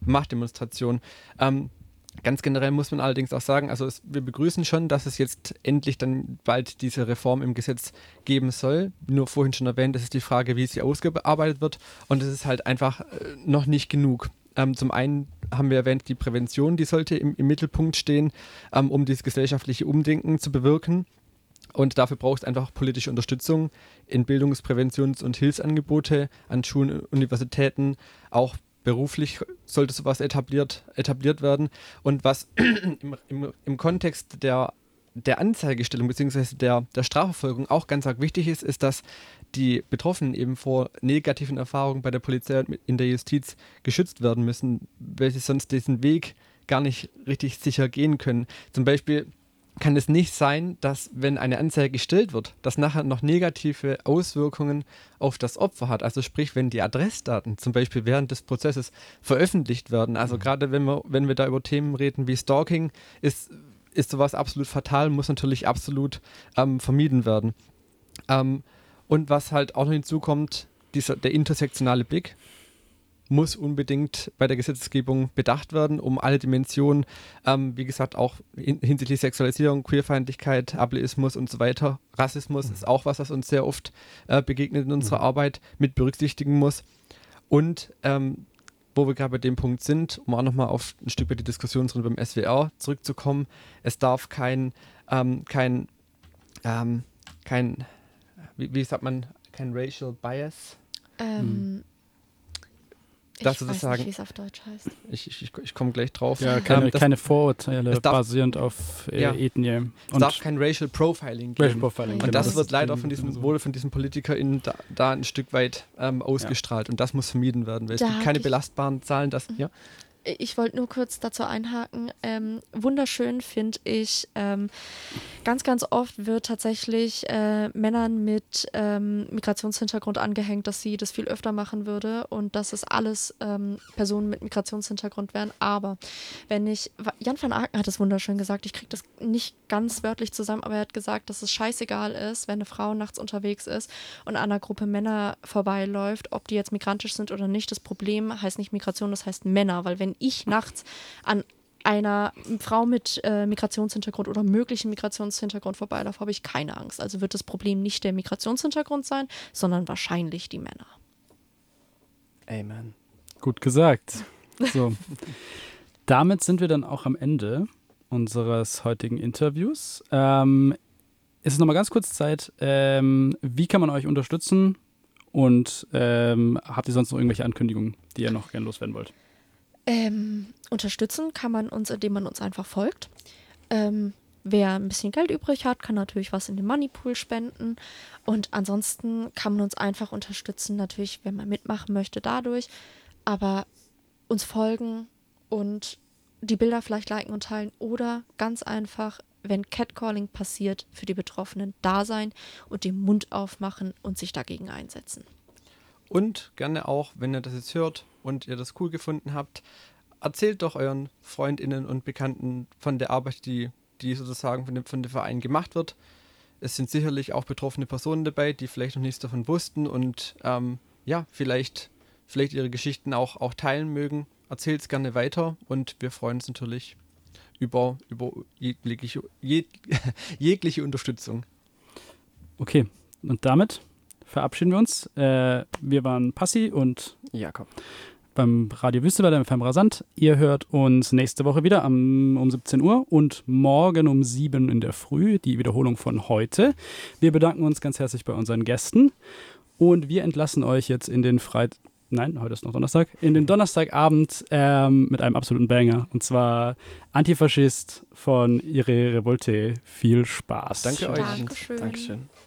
Machtdemonstration. Ganz generell muss man allerdings auch sagen, also wir begrüßen schon, dass es jetzt endlich dann bald diese Reform im Gesetz geben soll. Nur vorhin schon erwähnt, das ist die Frage, wie sie ausgearbeitet wird und es ist halt einfach noch nicht genug. Zum einen haben wir erwähnt, die Prävention, die sollte im Mittelpunkt stehen, um dieses gesellschaftliche Umdenken zu bewirken. Und dafür braucht es einfach politische Unterstützung in Bildungs-, Präventions- und Hilfsangebote an Schulen und Universitäten. Auch beruflich sollte sowas etabliert werden. Und was im Kontext der Anzeigestellung bzw. der Strafverfolgung auch ganz arg wichtig ist, ist, dass die Betroffenen eben vor negativen Erfahrungen bei der Polizei und in der Justiz geschützt werden müssen, weil sie sonst diesen Weg gar nicht richtig sicher gehen können. Zum Beispiel kann es nicht sein, dass, wenn eine Anzeige gestellt wird, das nachher noch negative Auswirkungen auf das Opfer hat. Also sprich, wenn die Adressdaten zum Beispiel während des Prozesses veröffentlicht werden. Also gerade wenn wir da über Themen reden wie Stalking, ist sowas absolut fatal, muss natürlich absolut vermieden werden. Und was halt auch noch hinzukommt, der intersektionale Blick muss unbedingt bei der Gesetzgebung bedacht werden, um alle Dimensionen, wie gesagt, auch hinsichtlich Sexualisierung, Queerfeindlichkeit, Ableismus und so weiter. Rassismus ist auch was uns sehr oft begegnet in unserer Arbeit, mit berücksichtigen muss. Und wo wir gerade bei dem Punkt sind, um auch nochmal auf ein Stück bei die Diskussionsrunde beim SWR zurückzukommen, es darf kein wie sagt man, kein Racial Bias. Ich weiß nicht, wie es auf Deutsch heißt. Ich komme gleich drauf. Ja, keine Vorurteile basierend auf Ethnie. Es darf kein Racial Profiling geben. Racial Profiling, und das wird leider von diesen PolitikerInnen da ein Stück weit ausgestrahlt. Und das muss vermieden werden, weil es gibt keine belastbaren Zahlen. Ich wollte nur kurz dazu einhaken. Wunderschön finde ich, ganz, ganz oft wird tatsächlich Männern mit Migrationshintergrund angehängt, dass sie das viel öfter machen würde und dass es alles Personen mit Migrationshintergrund wären. Aber Jan van Aken hat es wunderschön gesagt, ich kriege das nicht ganz wörtlich zusammen, aber er hat gesagt, dass es scheißegal ist, wenn eine Frau nachts unterwegs ist und an einer Gruppe Männer vorbeiläuft, ob die jetzt migrantisch sind oder nicht. Das Problem heißt nicht Migration, das heißt Männer, weil wenn ich nachts an einer Frau mit Migrationshintergrund oder möglichen Migrationshintergrund vorbeilaufe, habe ich keine Angst. Also wird das Problem nicht der Migrationshintergrund sein, sondern wahrscheinlich die Männer. Amen. Gut gesagt. So. Damit sind wir dann auch am Ende unseres heutigen Interviews. Es ist nochmal ganz kurz Zeit. Wie kann man euch unterstützen? Und habt ihr sonst noch irgendwelche Ankündigungen, die ihr noch gerne loswerden wollt? Unterstützen kann man uns, indem man uns einfach folgt. Wer ein bisschen Geld übrig hat, kann natürlich was in den Moneypool spenden. Und ansonsten kann man uns einfach unterstützen, natürlich, wenn man mitmachen möchte, dadurch. Aber uns folgen und die Bilder vielleicht liken und teilen. Oder ganz einfach, wenn Catcalling passiert, für die Betroffenen da sein und den Mund aufmachen und sich dagegen einsetzen. Und gerne auch, wenn ihr das jetzt hört und ihr das cool gefunden habt, erzählt doch euren FreundInnen und Bekannten von der Arbeit, die sozusagen von dem Verein gemacht wird. Es sind sicherlich auch betroffene Personen dabei, die vielleicht noch nichts davon wussten und vielleicht ihre Geschichten auch teilen mögen. Erzählt es gerne weiter und wir freuen uns natürlich über jegliche Unterstützung. Okay, und damit verabschieden wir uns. Wir waren Passi und Jakob beim Radio Wüstewelle im FM Rasant. Ihr hört uns nächste Woche wieder um 17 Uhr und morgen um 7 in der Früh, die Wiederholung von heute. Wir bedanken uns ganz herzlich bei unseren Gästen und wir entlassen euch jetzt in den heute ist noch Donnerstag, in den Donnerstagabend mit einem absoluten Banger, und zwar Antifaschist von Ihre Revolte. Viel Spaß. Danke euch. Dankeschön. Dankeschön.